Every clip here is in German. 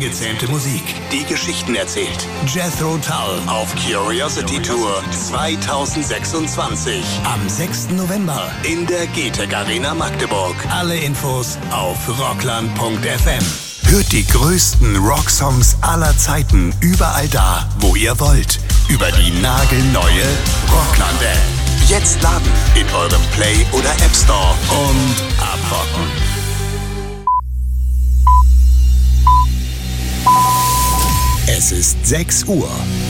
ungezähmte Musik, die Geschichten erzählt. Jethro Tull auf Curiosity Tour 2026. Am 6. November in der GTEC Arena Magdeburg. Alle Infos auf rockland.fm. Hört die größten Rocksongs aller Zeiten überall da, wo ihr wollt. Über die nagelneue Rockland-App. Jetzt laden in eurem Play- oder App Store und abrocken. Es ist 6 Uhr.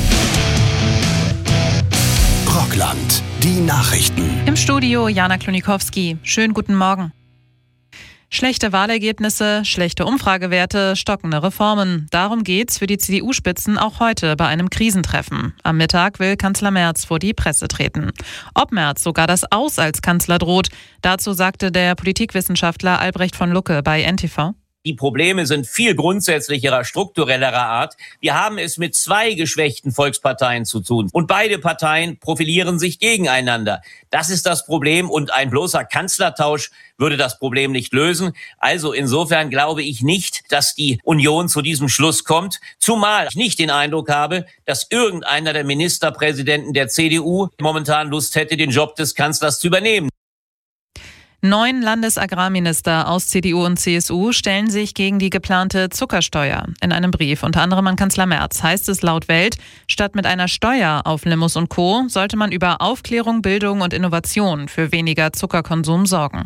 Rockland, die Nachrichten. Im Studio Jana Klonikowski. Schönen guten Morgen. Schlechte Wahlergebnisse, schlechte Umfragewerte, stockende Reformen. Darum geht's für die CDU-Spitzen auch heute bei einem Krisentreffen. Am Mittag will Kanzler Merz vor die Presse treten. Ob Merz sogar das Aus als Kanzler droht, dazu sagte der Politikwissenschaftler Albrecht von Lucke bei NTV. Die Probleme sind viel grundsätzlicherer, strukturellerer Art. Wir haben es mit 2 geschwächten Volksparteien zu tun. Und beide Parteien profilieren sich gegeneinander. Das ist das Problem und ein bloßer Kanzlertausch würde das Problem nicht lösen. Also insofern glaube ich nicht, dass die Union zu diesem Schluss kommt. Zumal ich nicht den Eindruck habe, dass irgendeiner der Ministerpräsidenten der CDU momentan Lust hätte, den Job des Kanzlers zu übernehmen. 9 Landesagrarminister aus CDU und CSU stellen sich gegen die geplante Zuckersteuer. In einem Brief unter anderem an Kanzler Merz heißt es laut Welt, statt mit einer Steuer auf Limous und Co. sollte man über Aufklärung, Bildung und Innovation für weniger Zuckerkonsum sorgen.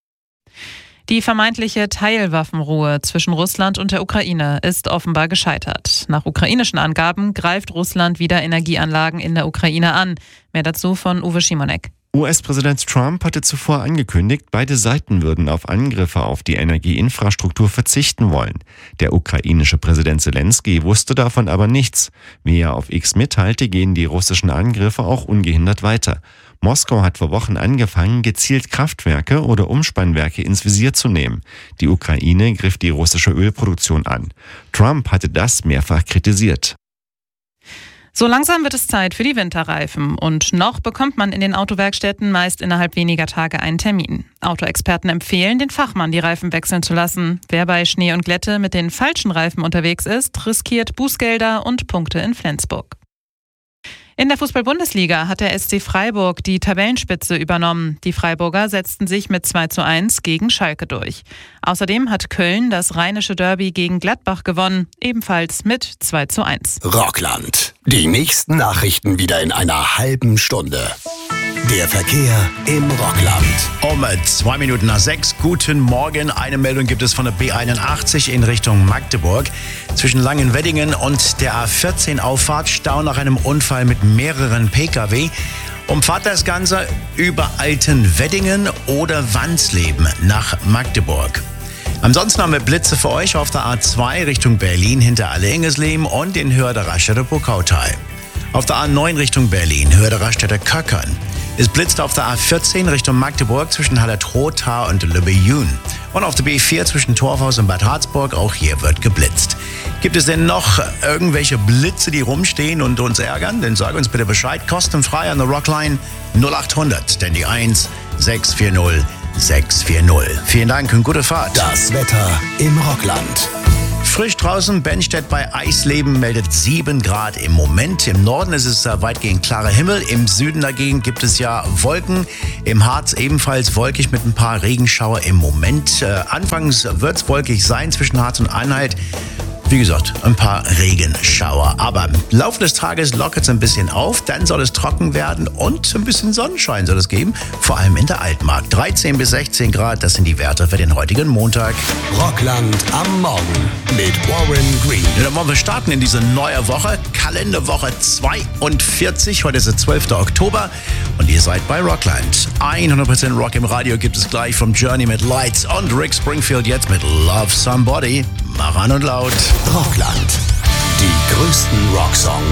Die vermeintliche Teilwaffenruhe zwischen Russland und der Ukraine ist offenbar gescheitert. Nach ukrainischen Angaben greift Russland wieder Energieanlagen in der Ukraine an. Mehr dazu von Uwe Schimonek. US-Präsident Trump hatte zuvor angekündigt, beide Seiten würden auf Angriffe auf die Energieinfrastruktur verzichten wollen. Der ukrainische Präsident Zelensky wusste davon aber nichts. Wie er auf X mitteilte, gehen die russischen Angriffe auch ungehindert weiter. Moskau hat vor Wochen angefangen, gezielt Kraftwerke oder Umspannwerke ins Visier zu nehmen. Die Ukraine griff die russische Ölproduktion an. Trump hatte das mehrfach kritisiert. So langsam wird es Zeit für die Winterreifen und noch bekommt man in den Autowerkstätten meist innerhalb weniger Tage einen Termin. Autoexperten empfehlen, den Fachmann die Reifen wechseln zu lassen. Wer bei Schnee und Glätte mit den falschen Reifen unterwegs ist, riskiert Bußgelder und Punkte in Flensburg. In der Fußball-Bundesliga hat der SC Freiburg die Tabellenspitze übernommen. Die Freiburger setzten sich mit 2:1 gegen Schalke durch. Außerdem hat Köln das rheinische Derby gegen Gladbach gewonnen, ebenfalls mit 2:1. Rockland. Die nächsten Nachrichten wieder in einer halben Stunde. Der Verkehr im Rockland. Um 2 Minuten nach 6. Guten Morgen. Eine Meldung gibt es von der B81 in Richtung Magdeburg. Zwischen Langenweddingen und der A14 Auffahrt Stau nach einem Unfall mit mehreren Pkw. Umfahrt das Ganze über Altenweddingen oder Wansleben nach Magdeburg. Ansonsten haben wir Blitze für euch auf der A2 Richtung Berlin hinter Alle-Ingesleben und in Hörde-Raststätte Pokautal. Auf der A9 Richtung Berlin, Hörde-Raststätte Köckern. Es blitzt auf der A14 Richtung Magdeburg zwischen Hallertrotha und Lübbejün. Und auf der B4 zwischen Torfhaus und Bad Harzburg, auch hier wird geblitzt. Gibt es denn noch irgendwelche Blitze, die rumstehen und uns ärgern? Dann sag uns bitte Bescheid. Kostenfrei an der Rockline 0800, denn die 1 640 640. Vielen Dank und gute Fahrt. Das Wetter im Rockland. Frisch draußen, Bennstedt bei Eisleben meldet 7 Grad im Moment. Im Norden ist es weitgehend klarer Himmel. Im Süden dagegen gibt es ja Wolken. Im Harz ebenfalls wolkig mit ein paar Regenschauer im Moment. Anfangs wird es wolkig sein zwischen Harz und Anhalt. Wie gesagt, ein paar Regenschauer. Aber im Laufe des Tages lockert es ein bisschen auf. Dann soll es trocken werden und ein bisschen Sonnenschein soll es geben. Vor allem in der Altmark. 13 bis 16 Grad, das sind die Werte für den heutigen Montag. Rockland am Morgen mit Warren Green. Ja, dann wollen wir starten in diese neue Woche. Kalenderwoche 42. Heute ist der 12. Oktober und ihr seid bei Rockland. 100% Rock im Radio gibt es gleich vom Journey mit Lights und Rick Springfield jetzt mit Love Somebody. Mach an und laut. Rockland. Die größten Rocksongs